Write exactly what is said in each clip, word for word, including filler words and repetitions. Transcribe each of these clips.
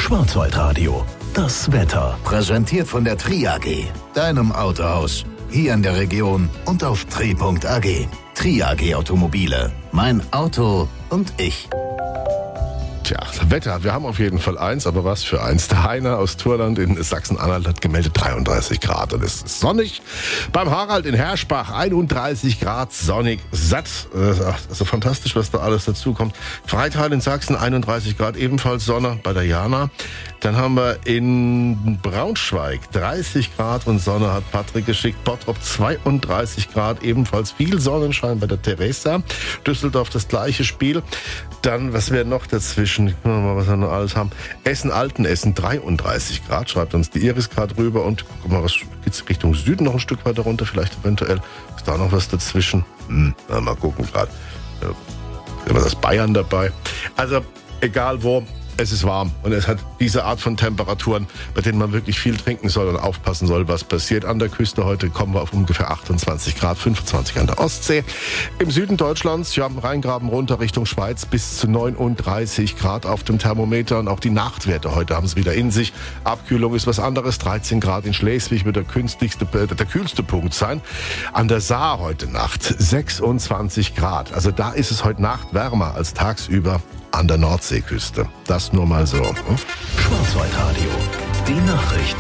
Schwarzwaldradio, das Wetter. Präsentiert von der Tri A G, deinem Autohaus. Hier in der Region und auf tri punkt a g. Tri A G Automobile. Mein Auto und ich. Tja, Wetter, wir haben auf jeden Fall eins, aber was für eins. Der Heiner aus Thurland in Sachsen-Anhalt hat gemeldet dreiunddreißig Grad und es ist sonnig. Beim Harald in Herschbach einunddreißig Grad, sonnig, satt. Also fantastisch, was da alles dazu kommt. Freital in Sachsen einunddreißig Grad, ebenfalls Sonne bei der Jana. Dann haben wir in Braunschweig dreißig Grad und Sonne, hat Patrick geschickt. Bottrop zweiunddreißig Grad, ebenfalls viel Sonnenschein bei der Theresa. Düsseldorf das gleiche Spiel. Dann, was wäre noch dazwischen? Gucken wir mal, was wir noch alles haben. Essen-Altenessen dreiunddreißig Grad, schreibt uns die Iris gerade rüber. Und guck mal, was geht's Richtung Süden noch ein Stück weiter runter, vielleicht eventuell. Ist da noch was dazwischen? Hm, na, mal gucken gerade. Ja, immer das Bayern dabei. Also, egal wo. Es ist warm und es hat diese Art von Temperaturen, bei denen man wirklich viel trinken soll und aufpassen soll, was passiert. An der Küste heute kommen wir auf ungefähr achtundzwanzig Grad, fünfundzwanzig an der Ostsee. Im Süden Deutschlands, ja, Rheingraben runter Richtung Schweiz bis zu neununddreißig Grad auf dem Thermometer. Und auch die Nachtwerte heute haben es wieder in sich. Abkühlung ist was anderes, dreizehn Grad in Schleswig wird der, günstigste, der kühlste Punkt sein. An der Saar heute Nacht sechsundzwanzig Grad. Also da ist es heute Nacht wärmer als tagsüber an der Nordseeküste. Das nur mal so. Hm? Schwarzwaldradio, die Nachrichten.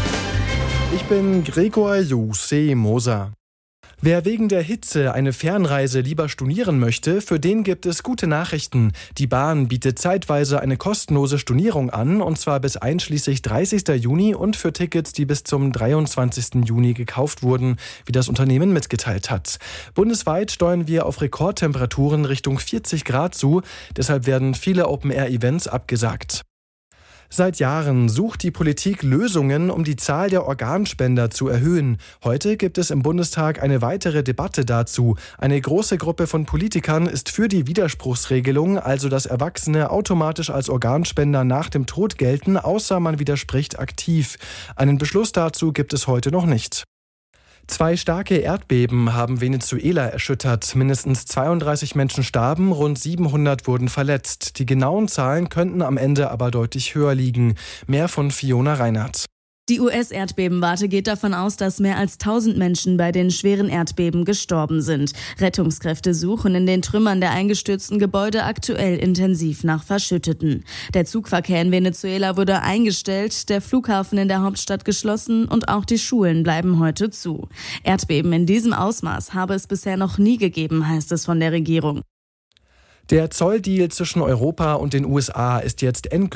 Ich bin Gregor Jose Moser. Wer wegen der Hitze eine Fernreise lieber stornieren möchte, für den gibt es gute Nachrichten. Die Bahn bietet zeitweise eine kostenlose Stornierung an, und zwar bis einschließlich dreißigsten Juni und für Tickets, die bis zum dreiundzwanzigsten Juni gekauft wurden, wie das Unternehmen mitgeteilt hat. Bundesweit steuern wir auf Rekordtemperaturen Richtung vierzig Grad zu, deshalb werden viele Open-Air-Events abgesagt. Seit Jahren sucht die Politik Lösungen, um die Zahl der Organspender zu erhöhen. Heute gibt es im Bundestag eine weitere Debatte dazu. Eine große Gruppe von Politikern ist für die Widerspruchsregelung, also dass Erwachsene automatisch als Organspender nach dem Tod gelten, außer man widerspricht aktiv. Einen Beschluss dazu gibt es heute noch nicht. Zwei starke Erdbeben haben Venezuela erschüttert. Mindestens zweiunddreißig Menschen starben, rund siebenhundert wurden verletzt. Die genauen Zahlen könnten am Ende aber deutlich höher liegen. Mehr von Fiona Reinhardt. Die U S-Erdbebenwarte geht davon aus, dass mehr als tausend Menschen bei den schweren Erdbeben gestorben sind. Rettungskräfte suchen in den Trümmern der eingestürzten Gebäude aktuell intensiv nach Verschütteten. Der Zugverkehr in Venezuela wurde eingestellt, der Flughafen in der Hauptstadt geschlossen und auch die Schulen bleiben heute zu. Erdbeben in diesem Ausmaß habe es bisher noch nie gegeben, heißt es von der Regierung. Der Zolldeal zwischen Europa und den U S A ist jetzt endgültig